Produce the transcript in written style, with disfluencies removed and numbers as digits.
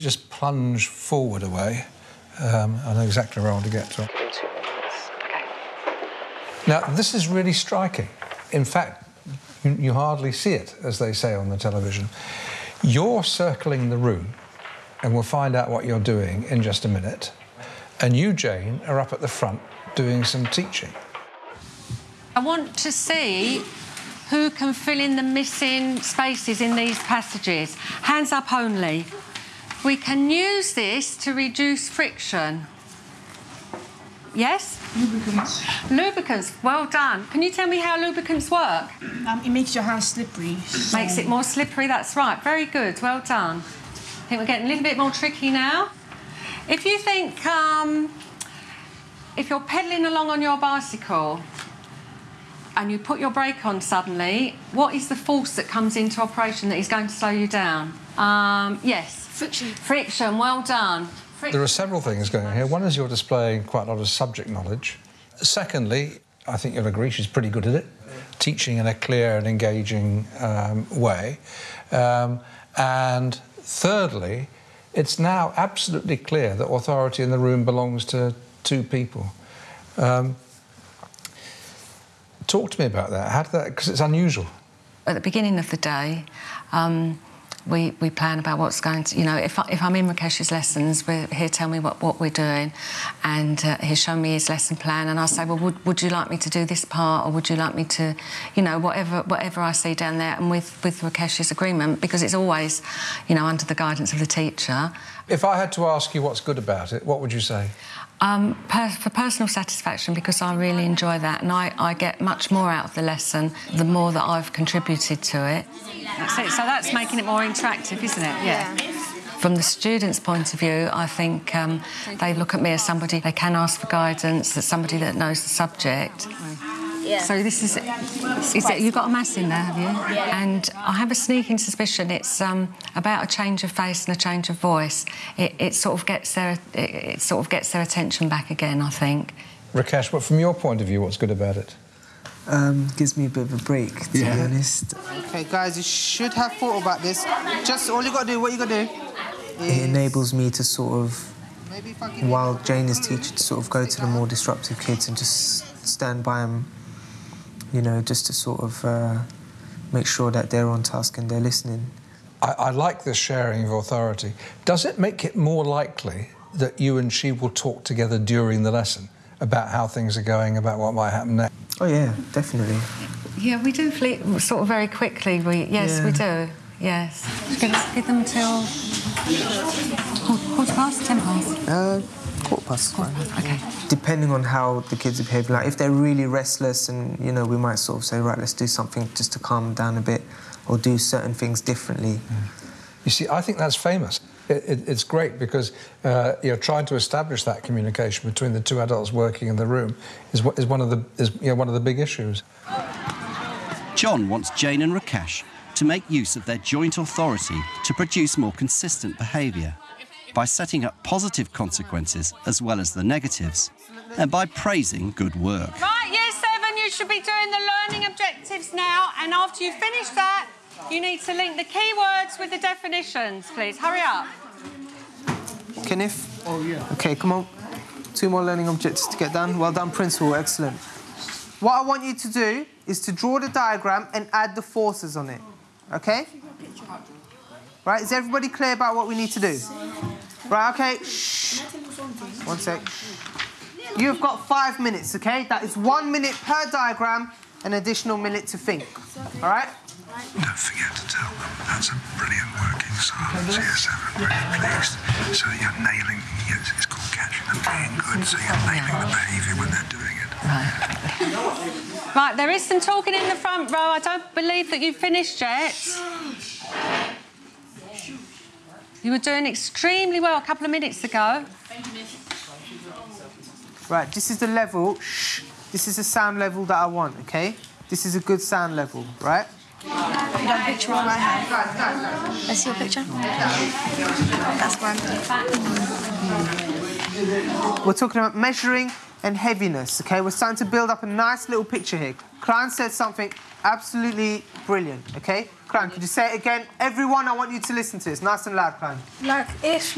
Just plunge forward away. I know exactly where I want to get to. Give him 2 minutes. OK. Now, this is really striking. In fact, you hardly see it, as they say on the television. You're circling the room, and we'll find out what you're doing in just a minute. And you, Jane, are up at the front doing some teaching. I want to see who can fill in the missing spaces in these passages. Hands up only. We can use this to reduce friction. Yes? Lubricants. Lubricants, well done. Can you tell me how lubricants work? It makes your hands slippery. So... Makes it more slippery, that's right. Very good, well done. I think we're getting a little bit more tricky now. If you think, if you're pedalling along on your bicycle and you put your brake on suddenly, what is the force that comes into operation that is going to slow you down? Yes. Friction. Friction, well done. There are several things going on here. One is you're displaying quite a lot of subject knowledge. Secondly, I think you'll agree she's pretty good at it, teaching in a clear and engaging way. And thirdly, it's now absolutely clear that authority in the room belongs to 2 people. Talk to me about that. How did that? Because it's unusual. At the beginning of the day, we plan about what's going to... You know, if I'm in Rakesh's lessons, he'll tell me what we're doing, and he'll show me his lesson plan, and I'll say, well, would you like me to do this part, or would you like me to... You know, whatever I see down there, and with Rakesh's agreement, because it's always, you know, under the guidance of the teacher. If I had to ask you what's good about it, what would you say? For personal satisfaction, because I really enjoy that, and I get much more out of the lesson the more that I've contributed to it. That's it. So that's making it more interactive, isn't it? Yeah. From the students' point of view, I think they look at me as somebody they can ask for guidance, as somebody that knows the subject. Yeah. So this is it. You've got a maths in there, have you? Yeah. And I have a sneaking suspicion it's about a change of face and a change of voice. It sort of gets their attention back again, I think. Rakesh, but from your point of view, what's good about it? Gives me a bit of a break, to be honest. OK, guys, you should have thought about this. Just all you got to do, what you got to do is... It enables me to sort of, while Jane is teaching, to sort of go to the more disruptive kids and just stand by them, you know, just to sort of make sure that they're on task and they're listening. I like this sharing of authority. Does it make it more likely that you and she will talk together during the lesson about how things are going, about what might happen next? Oh, yeah, definitely. Yeah, we do sort of very quickly. Yes, we do. Yes. Give them till quarter past, 10 past. Quarter past. OK. Depending on how the kids are behaving, like if they're really restless, and you know, we might sort of say, right, let's do something just to calm them down a bit, or do certain things differently. You see, I think that's famous. It's great because you're trying to establish that communication between the 2 adults working in the room is one of the big issues. John wants Jane and Rakesh to make use of their joint authority to produce more consistent behaviour by setting up positive consequences as well as the negatives, and by praising good work. Right, Year 7, you should be doing the learning objectives now, and after you finish that, you need to link the keywords with the definitions, please. Hurry up. Kenneth? Oh, yeah. OK, come on. 2 more learning objectives to get done. Well done, Principal. Excellent. What I want you to do is to draw the diagram and add the forces on it. OK? Right, is everybody clear about what we need to do? Right, OK. Shh. 1 sec. You've got 5 minutes, OK? That is 1 minute per diagram, an additional minute to think. All right? Don't forget to tell them that's a brilliant working style of Year 7, very pleased. So you're nailing, it's called catching them being good, so you're nailing the behaviour when they're doing it. Right, there is some talking in the front row. I don't believe that you've finished yet. You were doing extremely well a couple of minutes ago. Right, this is the level, shh. This is the sound level that I want, OK? This is a good sound level, right? You got a picture on my hand. Let's see your picture. That's where I'm We're talking about measuring and heaviness, OK? We're starting to build up a nice little picture here. Klein said something absolutely brilliant, OK? Klein, could you say it again? Everyone, I want you to listen to this. Nice and loud, Klein. like if